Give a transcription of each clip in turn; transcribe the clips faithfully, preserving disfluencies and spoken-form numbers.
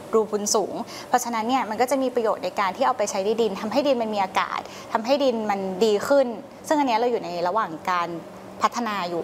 รูพุนสูงเพราะฉะนั้นเนี่ยมันก็จะมีประโยชน์ในการที่เอาไปใช้ในดินทำให้ดินมันมีอากาศทำให้ดินมันดีขึ้นซึ่งอันนี้เราอยู่ในระหว่างการพัฒนาอยู่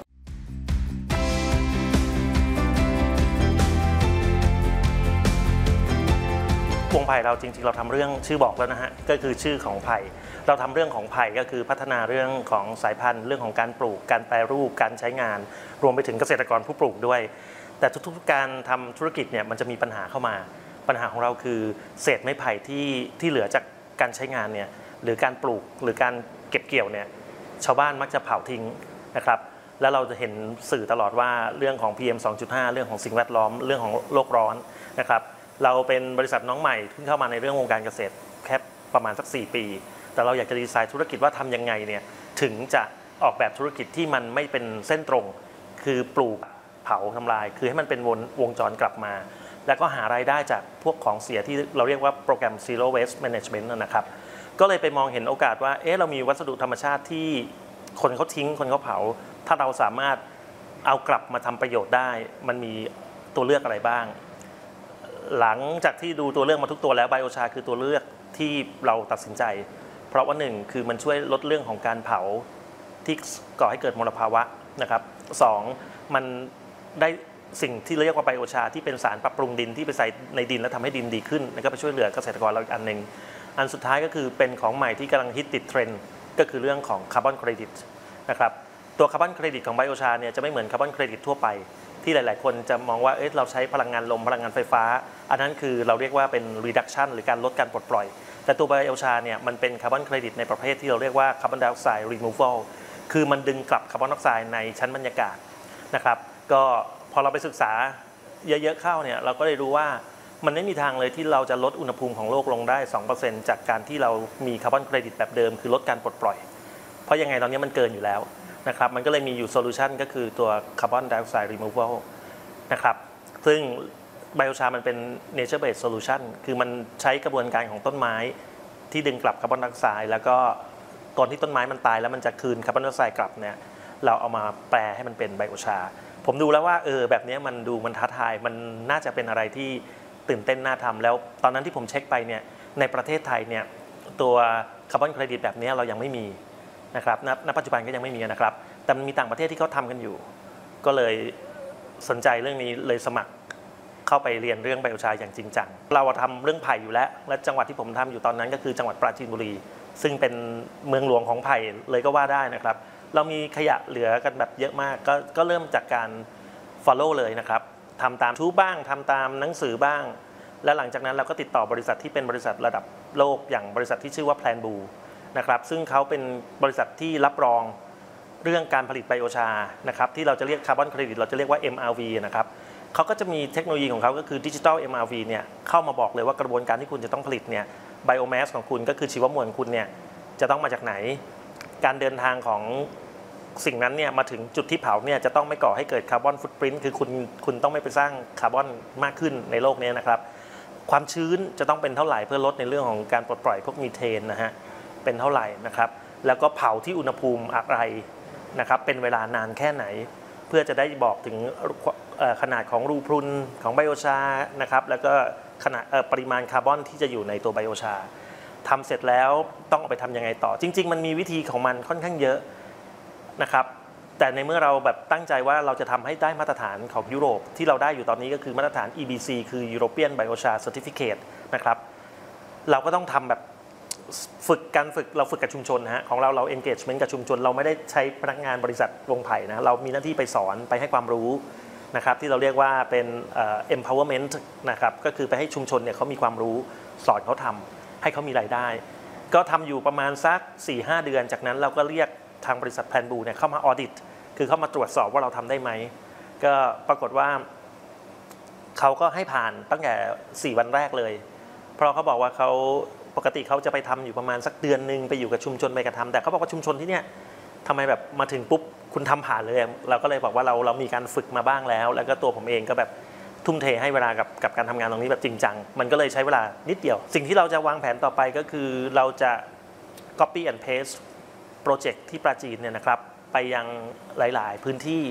วงไผ่เราจริงๆเราทำเรื่องชื่อบอกแล้วนะฮะก็คือชื่อของไผ่เราทำเรื่องของไผ่ก็คือพัฒนาเรื่องของสายพันธุ์เรื่องของการปลูกการแปรรูปการใช้งานรวมไปถึงเกษตรกรผู้ปลูกด้วยแต่ทุกๆการทำธุรกิจเนี่ยมันจะมีปัญหาเข้ามาปัญหาของเราคือเศษไม้ไผ่ที่ที่เหลือจากการใช้งานเนี่ยหรือการปลูกหรือการเก็บเกี่ยวเนี่ยชาวบ้านมักจะเผาทิ้งนะครับแล้วเราจะเห็นสื่อตลอดว่าเรื่องของ พี เอ็ม สองจุดห้า เรื่องของสิ่งแวดล้อมเรื่องของโลกร้อนนะครับเราเป็นบริษัทน้องใหม่เพิ่งเข้ามาในเรื่องวงการเกษตรแค่ประมาณสักสี่ปีแต่เราอยากจะดีไซน์ธุรกิจว่าทำยังไงเนี่ยถึงจะออกแบบธุรกิจที่มันไม่เป็นเส้นตรงคือปลูกเผาทำลายคือให้มันเป็นวงวงจรกลับมาแล้วก็หารายได้จากพวกของเสียที่เราเรียกว่าโปรแกรม Zero Waste Management นะครับก็เลยไปมองเห็นโอกาสว่าเอ๊ะเรามีวัสดุธรรมชาติที่คนเขาทิ้งคนเขาเผาถ้าเราสามารถเอากลับมาทำประโยชน์ได้มันมีตัวเลือกอะไรบ้างหลังจากที่ดูตัวเลือกมาทุกตัวแล้วไบโอชาคือตัวเลือกที่เราตัดสินใจเพราะว่าหนึ่งคือมันช่วยลดเรื่องของการเผาที่ก่อให้เกิดมลภาวะนะครับสองมันได้สิ่งที่เรียกว่าไบโอชาที่เป็นสารปรับปรุงดินที่ไปใส่ในดินแล้วทำให้ดินดีขึ้นแล้วก็ไปช่วยเหลือเกษตรกรเราอีกอันหนึ่งอันสุดท้ายก็คือเป็นของใหม่ที่กำลังฮิตติดเทรนด์ก็คือเรื่องของคาร์บอนเครดิตนะครับตัวคาร์บอนเครดิตของไบโอชาเนี่ยจะไม่เหมือนคาร์บอนเครดิตทั่วไปที่หลายๆคนจะมองว่าเอ๊ะเราใช้พลังงานลมพลังงานไฟฟ้าอันนั้นคือเราเรียกว่าเป็น reduction หรือการลดการปลดปล่อยแต่ตัวไบโอชาเนี่ยมันเป็นคาร์บอนเครดิตในประเภทที่เราเรียกว่าคาร์บอนไดออกไซด์ removal คือมันดึงกลับคาร์บอนไดออกไซด์ในชั้นบรรยากาศนะครับก็พอเราไปศึกษาเยอะๆเข้าเนี่ยเราก็ได้รู้ว่ามันไม่มีทางเลยที่เราจะลดอุณหภูมิของโลกลงได้ สองเปอร์เซ็นต์ จากการที่เรามีคาร์บอนเครดิตแบบเดิมคือลดการปลดปล่อยเพราะยังไงตอนนี้มันเกินอยู่แล้วนะครับมันก็เลยมีอยู่โซลูชันก็คือตัวคาร์บอนไดออกไซด์ removal นะครับซึ่งไบโอชามันเป็น nature based solution คือมันใช้กระบวนการของต้นไม้ที่ดึงกลับคาร์บอนไดออกไซด์แล้วก็ตอนที่ต้นไม้มันตายแล้วมันจะคืนคาร์บอนไดออกไซด์กลับเนี่ยเราเอามาแปลให้มันเป็นไบโอชาผมดูแล้วว่าเออแบบนี้มันดูมันท้าทายมันน่าจะเป็นอะไรที่ตื่นเต้นน่าทำแล้วตอนนั้นที่ผมเช็คไปเนี่ยในประเทศไทยเนี่ยตัวคาร์บอนเครดิตแบบนี้เรายังไม่มีนะครับณปัจจุบันก็ยังไม่มีนะครับแต่มันมีต่างประเทศที่เขาทำกันอยู่ก็เลยสนใจเรื่องนี้เลยสมัครเข้าไปเรียนเรื่องไบโอชาอย่างจริงจังเราทำเรื่องไผ่อยู่แล้วและจังหวัดที่ผมทำอยู่ตอนนั้นก็คือจังหวัดปราจีนบุรีซึ่งเป็นเมืองหลวงของไผ่เลยก็ว่าได้นะครับเรามีขยะเหลือกันแบบเยอะมากก็ก็เริ่มจากการ follow เลยนะครับทำตามทูบบ้างทำตามหนังสือบ้างและหลังจากนั้นเราก็ติดต่อบริษัทที่เป็นบริษัทระดับโลกอย่างบริษัทที่ชื่อว่า Plan Blue นะครับซึ่งเขาเป็นบริษัทที่รับรองเรื่องการผลิตไบโอชานะครับที่เราจะเรียกคาร์บอนเครดิตเราจะเรียกว่า เอ็ม อาร์ วี นะครับเขาก็จะมีเทคโนโลยีของเขาก็คือดิจิทัล เอ็ม อาร์ วี เนี่ยเข้ามาบอกเลยว่ากระบวนการที่คุณจะต้องผลิตเนี่ยไบโอแมสของคุณก็คือชีวมวลของคุณเนี่ยจะต้องมาจากไหนการเดินทางของสิ่งนั้นเนี่ยมาถึงจุดที่เผาเนี่ยจะต้องไม่ก่อให้เกิดคาร์บอนฟุตปรินท์คือคุณคุณต้องไม่ไปสร้างคาร์บอนมากขึ้นในโลกนี้นะครับความชื้นจะต้องเป็นเท่าไหร่เพื่อลดในเรื่องของการปลดปล่อยพวกมีเทนนะฮะเป็นเท่าไหร่นะครับแล้วก็เผาที่อุณหภูมิอะไรนะครับเป็นเวลานานแค่ไหนเพื่อจะได้บอกถึงขนาดของรูพรุนของไบโอชานะครับแล้วก็ขนาดปริมาณคาร์บอนที่จะอยู่ในตัวไบโอชาทำเสร็จแล้วต้องเอาไปทำยังไงต่อจริงๆมันมีวิธีของมันค่อนข้างเยอะนะครับแต่ในเมื่อเราแบบตั้งใจว่าเราจะทำให้ได้มาตรฐานของยุโรปที่เราได้อยู่ตอนนี้ก็คือมาตรฐาน อี บี ซี คือ European Biochar Certificate นะครับเราก็ต้องทำแบบฝึกการฝึกเราฝึกกับชุมชนนะฮะของเราเรา engagement กับชุมชนเราไม่ได้ใช้พนักงานบริษัทวงไผ่นะเรามีหน้าที่ไปสอนไปให้ความรู้นะครับที่เราเรียกว่าเป็น empowerment นะครับก็คือไปให้ชุมชนเนี่ยเขามีความรู้สอนเขาทำให้เขามีรายได้ก็ทำอยู่ประมาณสัก สี่ห้า เดือนจากนั้นเราก็เรียกทางบริษัทแพลนบูเนี่ยเข้ามาออดิตคือเข้ามาตรวจสอบว่าเราทำได้ไหมก็ปรากฏว่าเขาก็ให้ผ่านตั้งแต่สี่วันแรกเลยเพราะเขาบอกว่าเขาปกติเขาจะไปทำอยู่ประมาณสักเดือนนึงไปอยู่กับชุมชนไปกระทำแต่เขาบอกว่าชุมชนที่เนี่ยทำไมแบบมาถึงปุ๊บคุณทำผ่านเลยเราก็เลยบอกว่าเราเรามีการฝึกมาบ้างแล้วแล้วก็ตัวผมเองก็แบบทุ่มเทให้เวลากับกับการทำงานตรงนี้แบบจริงจังมันก็เลยใช้เวลานิดเดียวสิ่งที่เราจะวางแผนต่อไปก็คือเราจะ copy and paste โปรเจกต์ที่ปราจีนเนี่ยนะครับไปยังหลายๆพื้นที่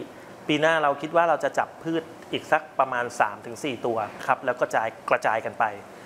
ปีหน้าเราคิดว่าเราจะจับพืชอีกสักประมาณ สามถึงสี่ ตัวครับแล้วก็กระจายกระจายกันไป